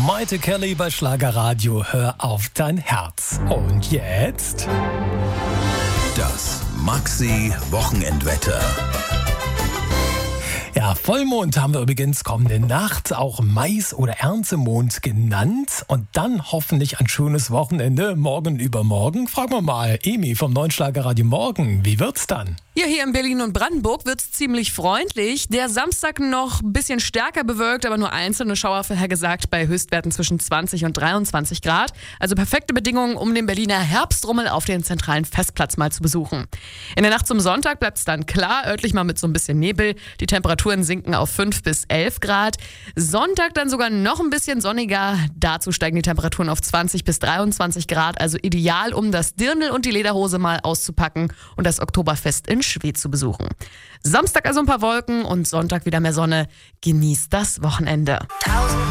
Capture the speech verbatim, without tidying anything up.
Maite Kelly bei Schlagerradio, hör auf dein Herz. Und jetzt? Das Maxi-Wochenendwetter. Ja, Vollmond haben wir übrigens kommende Nacht, auch Mais- oder Erntemond genannt. Und dann hoffentlich ein schönes Wochenende, morgen übermorgen. Fragen wir mal Emi vom neuen Schlagerradio Morgen, wie wird's dann? Ja, hier in Berlin und Brandenburg wird's ziemlich freundlich. Der Samstag noch ein bisschen stärker bewölkt, aber nur einzelne Schauer vorhergesagt bei Höchstwerten zwischen zwanzig und dreiundzwanzig Grad. Also perfekte Bedingungen, um den Berliner Herbstrummel auf den zentralen Festplatz mal zu besuchen. In der Nacht zum Sonntag bleibt's dann klar, örtlich mal mit so ein bisschen Nebel. Die Temperaturen sinken auf fünf bis elf Grad. Sonntag dann sogar noch ein bisschen sonniger. Dazu steigen die Temperaturen auf zwanzig bis dreiundzwanzig Grad. Also ideal, um das Dirndl und die Lederhose mal auszupacken und das Oktoberfest in Schwedt zu besuchen. Samstag also ein paar Wolken und Sonntag wieder mehr Sonne. Genießt das Wochenende.